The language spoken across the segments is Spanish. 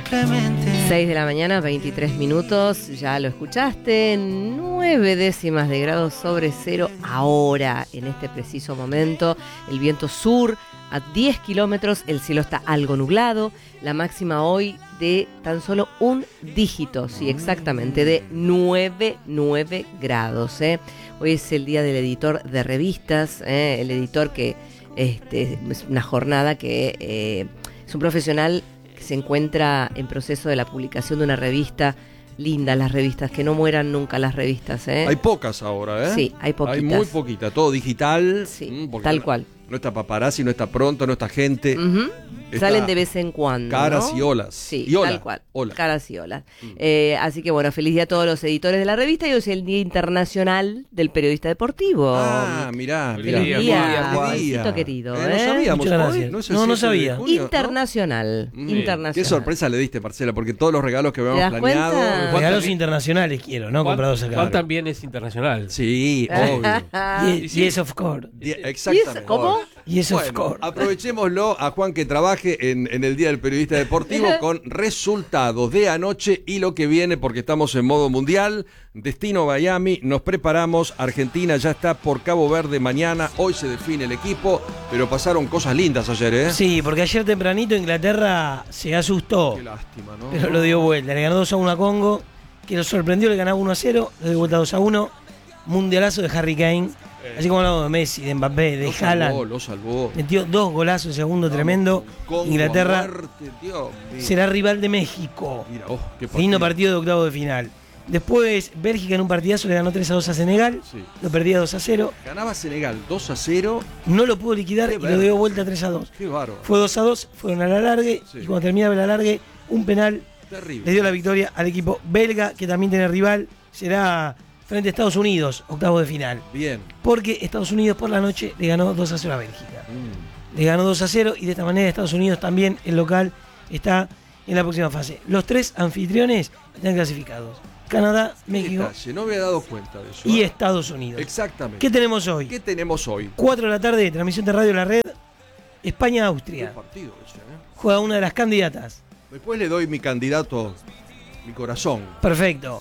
6 de la mañana, 23 minutos, ya lo escuchaste, 9 décimas de grado sobre cero ahora, en este preciso momento, el viento sur a 10 kilómetros, el cielo está algo nublado, la máxima hoy de tan solo un dígito, sí, exactamente, de 9 grados. Hoy es el día del editor de revistas, el editor que es una jornada que es un profesional que se encuentra en proceso de la publicación de una revista. Lindas las revistas, que no mueran nunca las revistas. Hay pocas ahora, Sí, hay poquitas. Hay muy poquitas, todo digital. Sí, tal cual. No está paparazzi, no está pronto, no está gente. Salen de vez en cuando. Caras, ¿no? y olas. Sí, y ola. tal cual. Ola. Caras y olas. Así que bueno, feliz día a todos los editores de la revista. Y hoy es el Día Internacional del Periodista Deportivo. Ah, mirá. Feliz día, Juancito querido. No sabíamos. Muchas gracias. No sabía. Internacional. Internacional. Qué sorpresa le diste, Marcela, porque todos los regalos que habíamos das planeado. cuenta? Regalos internacionales quiero, no comprados acá. Juan también es internacional. Sí, obvio. Yes, of course. Exactamente. ¿Cómo? Yes, of Bueno, course. aprovechémoslo a Juan que trabaje en el Día del Periodista Deportivo con resultados de anoche y lo que viene, porque estamos en modo mundial. Destino Miami, nos preparamos. Argentina ya está por Cabo Verde mañana. Hoy se define el equipo, pero pasaron cosas lindas ayer, ¿eh? Sí, porque ayer tempranito Inglaterra se asustó. Qué lástima, ¿no? Pero lo dio vuelta. Le ganó 2-1 a Congo, que lo sorprendió, le ganaba 1-0, le dio vuelta 2-1. Mundialazo de Harry Kane. Así como hablamos de Messi, de Mbappé, de Haaland. Lo salvó. Metió 2 golazos en segundo, tremendo. Congo, Inglaterra muerte, Dios mío. será rival de México. Mira, qué Lindo partido de octavo de final. Después, Bélgica en un partidazo le ganó 3-2 a Senegal. Sí. Lo perdía 2-0. Ganaba Senegal 2-0. No lo pudo liquidar y lo dio vuelta 3-2. Qué bárbaro. Fue 2-2, fueron a la alargue. Sí. Y cuando terminaba el alargue, un penal Terrible. le dio la victoria al equipo belga, que también tiene rival. Será frente a Estados Unidos, octavo de final. Bien. Porque Estados Unidos por la noche le ganó 2-0 a Bélgica. Le ganó 2-0 y de esta manera Estados Unidos también, el local, está en la próxima fase. Los 3 anfitriones están clasificados. Canadá, México No me había dado cuenta de eso. y Estados Unidos. Exactamente. ¿Qué tenemos hoy? ¿Qué tenemos hoy? 4 de la tarde, transmisión de Radio La Red, España-Austria. Qué partido ese, Juega una de las candidatas. Después le doy mi candidato, mi corazón. Perfecto.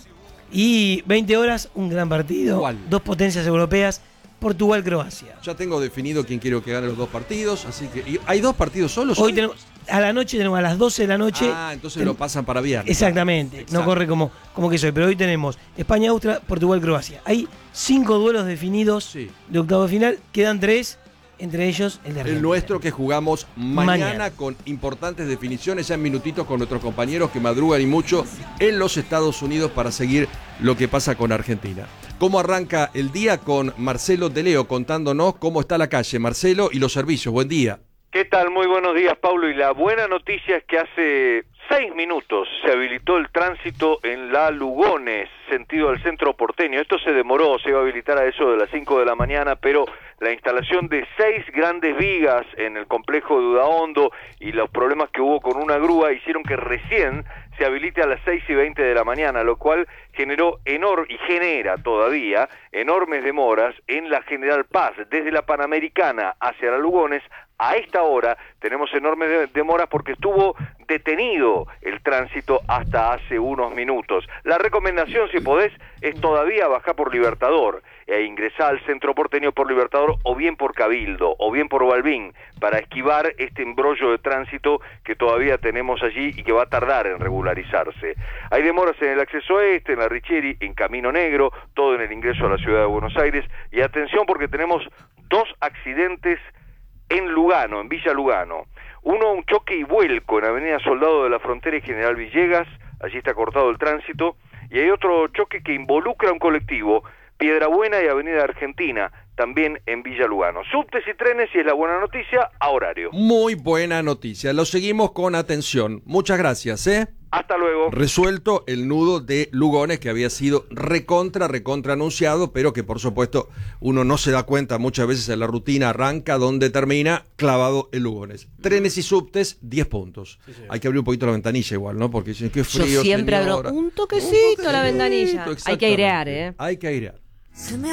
Y 20 horas, un gran partido. ¿Cuál? 2 potencias europeas, Portugal-Croacia. Ya tengo definido quién quiero que gane los 2 partidos, así que... ¿y hay 2 partidos solos? Hoy tenemos, a la noche tenemos a las 12 de la noche. Ah, entonces lo pasan para viernes. Exactamente, Exacto. no corre como que soy, pero hoy tenemos España-Austria, Portugal-Croacia. Hay 5 duelos definidos de octavo de final, quedan 3, entre ellos el de Argentina. El nuestro que jugamos mañana con importantes definiciones, ya en minutitos con nuestros compañeros que madrugan y mucho en los Estados Unidos para seguir lo que pasa con Argentina. ¿Cómo arranca el día? Con Marcelo de Leo contándonos cómo está la calle. Marcelo y los servicios, buen día. ¿Qué tal? Muy buenos días, Pablo. Y la buena noticia es que hace 6 minutos se habilitó el tránsito en la Lugones, sentido al centro porteño. Esto se demoró, se iba a habilitar a eso de las 5 de la mañana, pero la instalación de 6 grandes vigas en el complejo de Udaondo y los problemas que hubo con una grúa hicieron que recién se habilite a las 6:20 de la mañana, lo cual generó y genera todavía enormes demoras en la General Paz, desde la Panamericana hacia la Lugones. A esta hora tenemos enormes demoras porque estuvo detenido el tránsito hasta hace unos minutos. La recomendación, si podés, es todavía bajar por Libertador e ingresar al centro porteño por Libertador o bien por Cabildo o bien por Balbín para esquivar este embrollo de tránsito que todavía tenemos allí y que va a tardar en regularizarse. Hay demoras en el acceso este, en la Richieri, en Camino Negro, todo en el ingreso a la ciudad de Buenos Aires. Y atención porque tenemos 2 accidentes en Lugano, en Villa Lugano. Uno, un choque y vuelco en Avenida Soldado de la Frontera y General Villegas, allí está cortado el tránsito, y hay otro choque que involucra a un colectivo, Piedrabuena y Avenida Argentina, también en Villa Lugano. Subtes y trenes, y es la buena noticia, a horario. Muy buena noticia, lo seguimos con atención. Muchas gracias, Hasta luego. Resuelto el nudo de Lugones que había sido recontra anunciado, pero que por supuesto uno no se da cuenta muchas veces en la rutina, arranca donde termina, clavado en Lugones. Trenes y subtes, 10 puntos. Sí. Hay que abrir un poquito la ventanilla igual, ¿no? Porque dicen que frío. Yo siempre señora. abro un toquecito la ventanilla. Hay que airear, Hay que airear.